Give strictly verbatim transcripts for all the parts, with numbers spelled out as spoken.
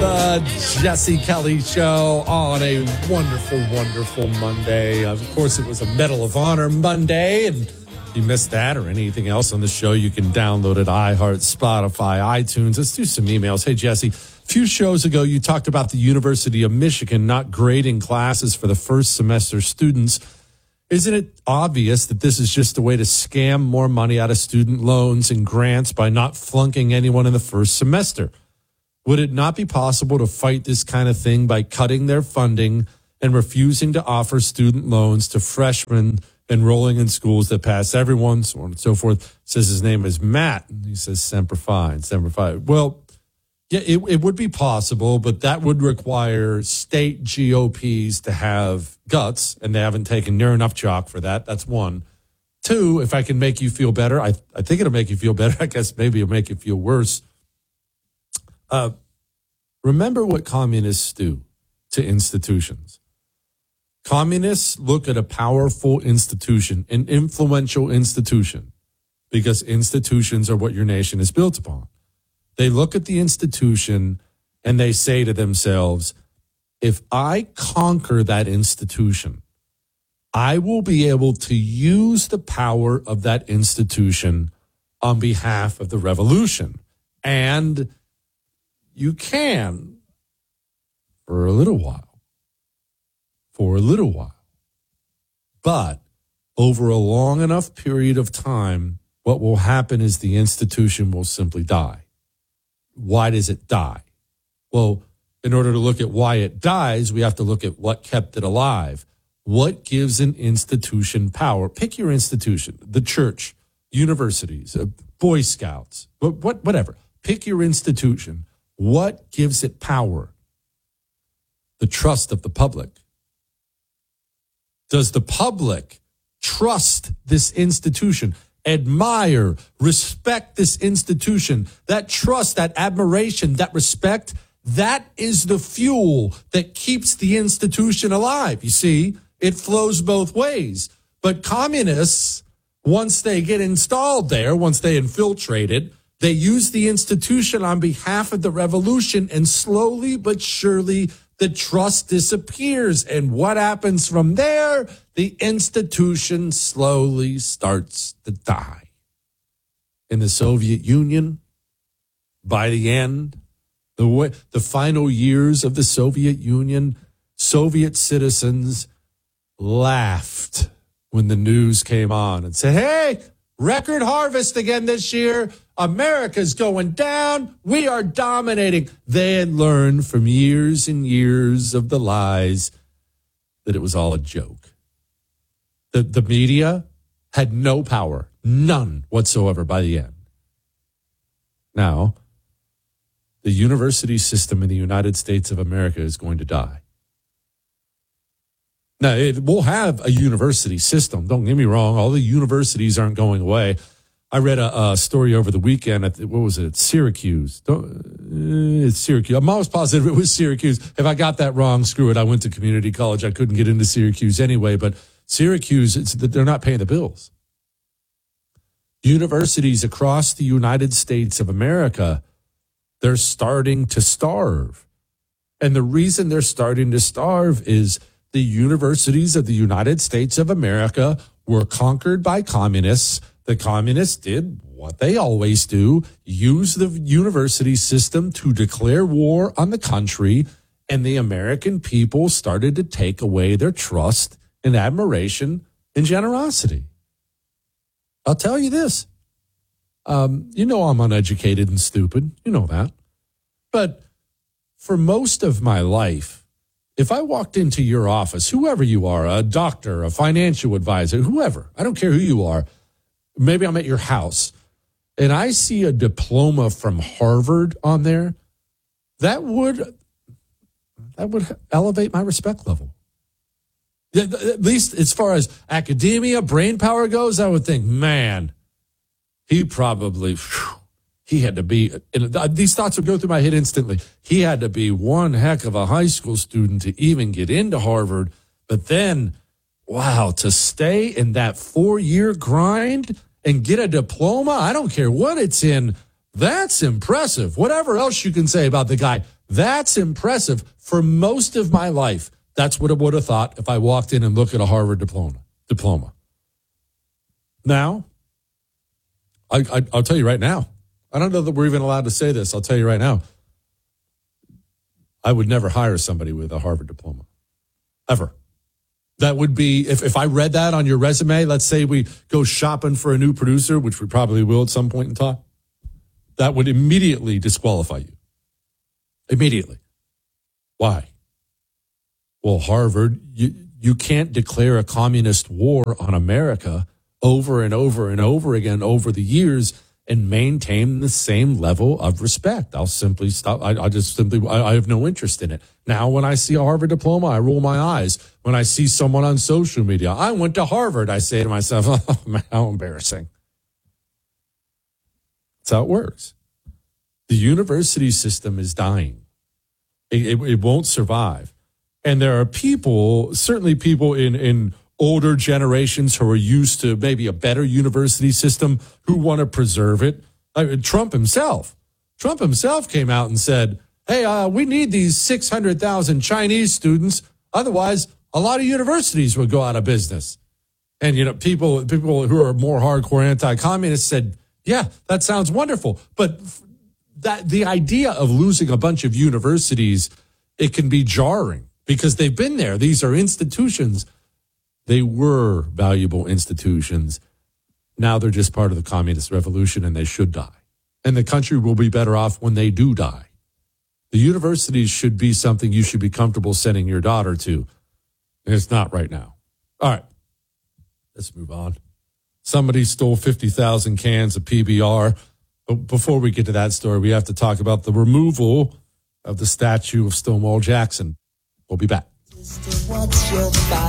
The Jesse Kelly Show on a wonderful, wonderful Monday. Of course, it was a Medal of Honor Monday, and if you missed that or anything else on the show, you can download it, iHeart, Spotify, iTunes. Let's do some emails. Hey, Jesse, a few shows ago, you talked about the University of Michigan not grading classes for the first semester students. Isn't it obvious that this is just a way to scam more money out of student loans and grants by not flunking anyone in the first semester? Would it not be possible to fight this kind of thing by cutting their funding and refusing to offer student loans to freshmen enrolling in schools that pass everyone, so on and so forth? Says his name is Matt. He says, Semper Fi, Semper Fi. Well, yeah, it, it would be possible, but that would require state G O Ps to have guts, and they haven't taken near enough chalk for that. That's one. Two, if I can make you feel better, I, I think it'll make you feel better. I guess maybe it'll make you feel worse. Uh, remember what communists do to institutions. Communists look at a powerful institution, an influential institution, because institutions are what your nation is built upon. They look at the institution and they say to themselves, if I conquer that institution, I will be able to use the power of that institution on behalf of the revolution. And you can for a little while, for a little while. But over a long enough period of time, what will happen is the institution will simply die. Why does it die? Well, in order to look at why it dies, we have to look at what kept it alive. What gives an institution power? Pick your institution, the church, universities, uh, Boy Scouts, what, what, whatever. Pick your institution. What gives it power? The trust of the public. Does the public trust this institution, admire, respect this institution? That trust, that admiration, that respect, that is the fuel that keeps the institution alive. You see, it flows both ways. But communists, once they get installed there, once they infiltrate it, they use the institution on behalf of the revolution, and slowly but surely the trust disappears. And what happens from there? The institution slowly starts to die. In the Soviet Union, by the end, the way, the final years of the Soviet Union, Soviet citizens laughed when the news came on and said, hey, record harvest again this year. America's going down. We are dominating. They had learned from years and years of the lies that it was all a joke. The, the media had no power, none whatsoever by the end. Now, the university system in the United States of America is going to die. Now, it will have a university system. Don't get me wrong. All the universities aren't going away. I read a, a story over the weekend at, the, what was it, Syracuse. Don't, uh, it's Syracuse. I'm almost positive it was Syracuse. If I got that wrong, screw it. I went to community college. I couldn't get into Syracuse anyway. But Syracuse, it's, they're not paying the bills. Universities across the United States of America, they're starting to starve. And the reason they're starting to starve is the universities of the United States of America were conquered by communists. The communists did what they always do, use the university system to declare war on the country, and the American people started to take away their trust and admiration and generosity. I'll tell you this. Um, you know I'm uneducated and stupid. You know that. But for most of my life, if I walked into your office, whoever you are, a doctor, a financial advisor, whoever, I don't care who you are, maybe I'm at your house, and I see a diploma from Harvard on there, that would that would elevate my respect level. At least as far as academia, brain power goes, I would think, man, he probably, whew, he had to be, and these thoughts would go through my head instantly. He had to be one heck of a high school student to even get into Harvard. But then, wow, to stay in that four-year grind and get a diploma, I don't care what it's in, that's impressive. Whatever else you can say about the guy, That's impressive. For most of my life, that's what I would have thought if I walked in and looked at a Harvard diploma. diploma. Now, I, I, I'll tell you right now, I don't know that we're even allowed to say this. I'll tell you right now, I would never hire somebody with a Harvard diploma, ever. That would be, if, if I read that on your resume, let's say we go shopping for a new producer, which we probably will at some point in time, that would immediately disqualify you. Immediately. Why? Well, Harvard, you, you can't declare a communist war on America over and over and over again over the years and maintain the same level of respect. I'll simply stop. I, I just simply, I, I have no interest in it. Now, when I see a Harvard diploma, I roll my eyes. When I see someone on social media, I went to Harvard, I say to myself, oh, man, how embarrassing. That's how it works. The university system is dying. It, it, it won't survive. And there are people, certainly people in, in older generations who are used to maybe a better university system who want to preserve it. I mean, Trump himself, Trump himself came out and said, hey, uh, we need these six hundred thousand Chinese students. Otherwise, a lot of universities would go out of business. And, you know, people, people who are more hardcore anti-communists said, yeah, that sounds wonderful. But that the idea of losing a bunch of universities, it can be jarring because they've been there. These are institutions. They were valuable institutions. Now they're just part of the communist revolution and they should die. And the country will be better off when they do die. The universities should be something you should be comfortable sending your daughter to. And it's not right now. All right, let's move on. Somebody stole fifty thousand cans of P B R. But before we get to that story, we have to talk about the removal of the statue of Stonewall Jackson. We'll be back. What's your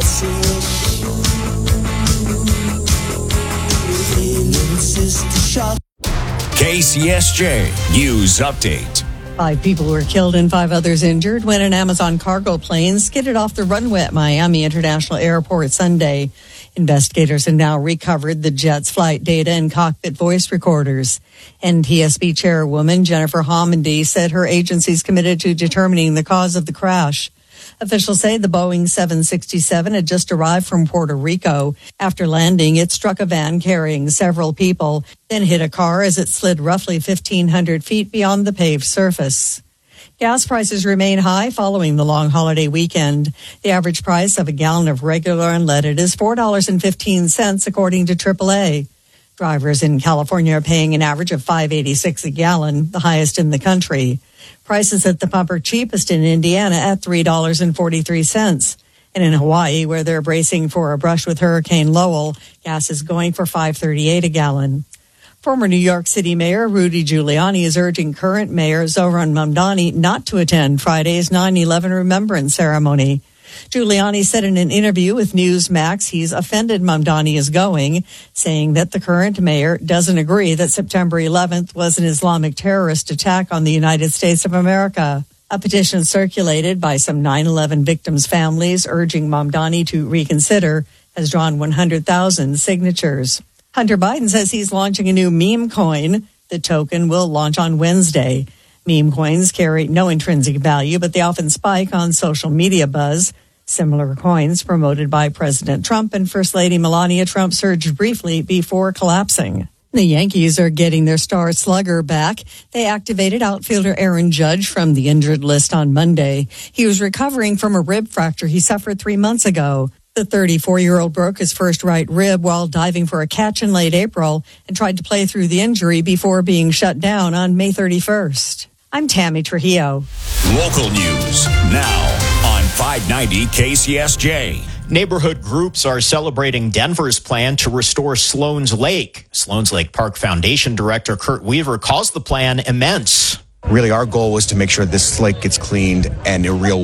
K C S J News Update. Five people were killed and five others injured when an Amazon cargo plane skidded off the runway at Miami International Airport Sunday. Investigators have now recovered the jet's flight data and cockpit voice recorders. N T S B chairwoman Jennifer Homendy said her agency is committed to determining the cause of the crash. Officials say the Boeing seven sixty-seven had just arrived from Puerto Rico. After landing, it struck a van carrying several people, then hit a car as it slid roughly fifteen hundred feet beyond the paved surface. Gas prices remain high following the long holiday weekend. The average price of a gallon of regular unleaded is four dollars and fifteen cents, according to triple A. Drivers in California are paying an average of five dollars and eighty-six cents a gallon, the highest in the country. Prices at the pump are cheapest in Indiana at three dollars and forty-three cents. And in Hawaii, where they're bracing for a brush with Hurricane Lowell, gas is going for five dollars and thirty-eight cents a gallon. Former New York City Mayor Rudy Giuliani is urging current Mayor Zohran Mamdani not to attend Friday's nine eleven remembrance ceremony. Giuliani said in an interview with Newsmax he's offended Mamdani is going, saying that the current mayor doesn't agree that September eleventh was an Islamic terrorist attack on the United States of America. A petition circulated by some nine eleven victims' families urging Mamdani to reconsider has drawn one hundred thousand signatures. Hunter Biden says he's launching a new meme coin. The token will launch on Wednesday. Meme coins carry no intrinsic value, but they often spike on social media buzz. Similar coins promoted by President Trump and First Lady Melania Trump surged briefly before collapsing. The Yankees are getting their star slugger back. They activated outfielder Aaron Judge from the injured list on Monday. He was recovering from a rib fracture he suffered three months ago. The thirty-four-year-old broke his first right rib while diving for a catch in late April and tried to play through the injury before being shut down on May thirty-first. I'm Tammy Trujillo. Local news now on five ninety K C S J. Neighborhood groups are celebrating Denver's plan to restore Sloan's Lake. Sloan's Lake Park Foundation Director Kurt Weaver calls the plan immense. Really, our goal was to make sure this lake gets cleaned in a real way.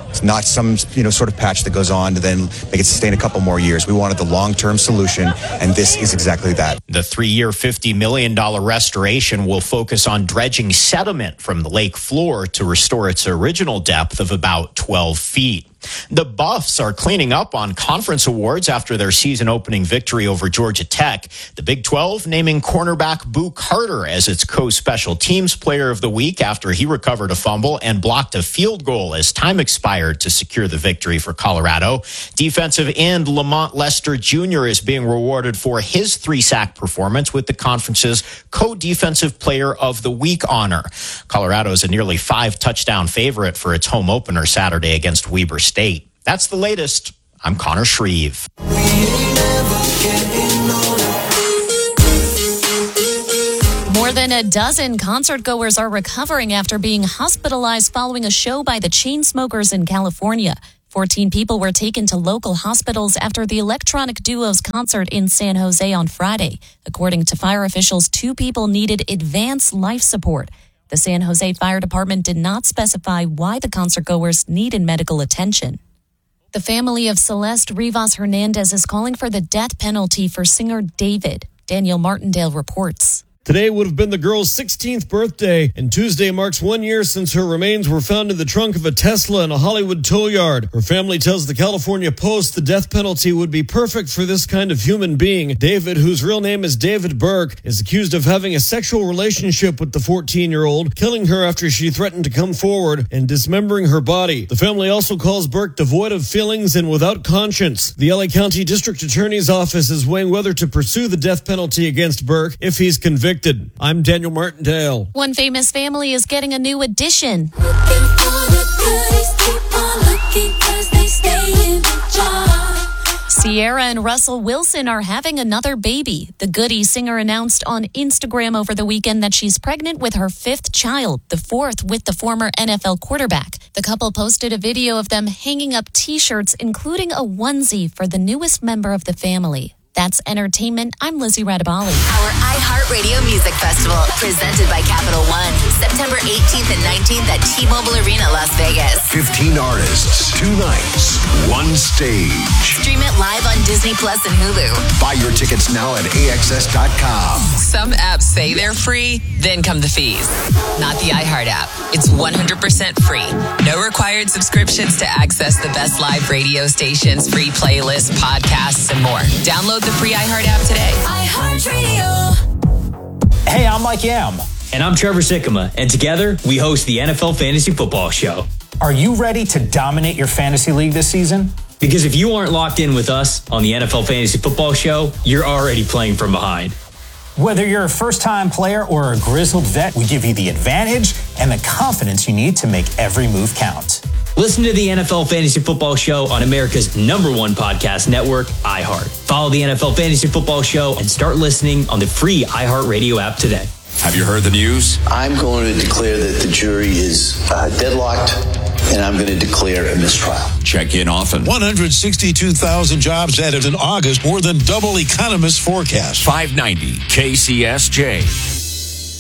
It's not some, you know, sort of patch that goes on to then make it sustain a couple more years. We wanted the long-term solution, and this is exactly that. The three-year, fifty million dollars restoration will focus on dredging sediment from the lake floor to restore its original depth of about twelve feet. The Buffs are cleaning up on conference awards after their season-opening victory over Georgia Tech. The Big twelve naming cornerback Boo Carter as its co-special teams player of the week after he recovered a fumble and blocked a field goal as time expired to secure the victory for Colorado. Defensive end Lamont Lester Junior is being rewarded for his three-sack performance with the conference's co-defensive player of the week honor. Colorado is a nearly five-touchdown favorite for its home opener Saturday against Weber State. That's the latest. I'm Connor Shreve. More than a dozen concertgoers are recovering after being hospitalized following a show by the Chainsmokers in California. fourteen people were taken to local hospitals after the electronic duo's concert in San Jose on Friday. According to fire officials, two people needed advanced life support. The San Jose Fire Department did not specify why the concertgoers needed medical attention. The family of Celeste Rivas Hernandez is calling for the death penalty for singer David. Daniel Martindale reports. Today would have been the girl's sixteenth birthday, and Tuesday marks one year since her remains were found in the trunk of a Tesla in a Hollywood tow yard. Her family tells the California Post the death penalty would be perfect for this kind of human being. David, whose real name is David Burke, is accused of having a sexual relationship with the fourteen-year-old, killing her after she threatened to come forward, and dismembering her body. The family also calls Burke devoid of feelings and without conscience. The L A County District Attorney's Office is weighing whether to pursue the death penalty against Burke if he's convicted. I'm Daniel Martindale. One famous family is getting a new addition. Sierra and Russell Wilson are having another baby. The Goody singer announced on Instagram over the weekend that she's pregnant with her fifth child, the fourth with the former N F L quarterback. The couple posted a video of them hanging up T-shirts, including a onesie for the newest member of the family. That's entertainment. I'm Lizzie Radabali. Our iHeartRadio Music Festival, presented by Capital One, September eighteenth and nineteenth at T-Mobile Arena, Las Vegas. fifteen artists, two nights, one stage. Stream it live on Disney Plus and Hulu. Buy your tickets now at A X S dot com. Some apps say they're free, then come the fees. Not the iHeart app. It's one hundred percent free. No required subscriptions to access the best live radio stations, free playlists, podcasts, and more. Download the free iHeart app today. iHeartRadio. Hey, I'm Mike Yam. And I'm Trevor Sikkema. And together, we host the N F L Fantasy Football Show. Are you ready to dominate your fantasy league this season? Because if you aren't locked in with us on the N F L Fantasy Football Show, you're already playing from behind. Whether you're a first-time player or a grizzled vet, we give you the advantage and the confidence you need to make every move count. Listen to the N F L Fantasy Football Show on America's number one podcast network, iHeart. Follow the N F L Fantasy Football Show and start listening on the free iHeartRadio app today. Have you heard the news? I'm going to declare that the jury is uh, deadlocked, and I'm going to declare a mistrial. Check in often. one hundred sixty-two thousand jobs added in August, more than double economists' forecast. five ninety K C S J.